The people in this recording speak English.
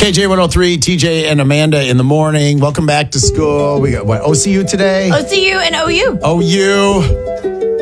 KJ 103, TJ and Amanda in the morning. Welcome back to school. We got what? OCU today? OCU and OU. OU.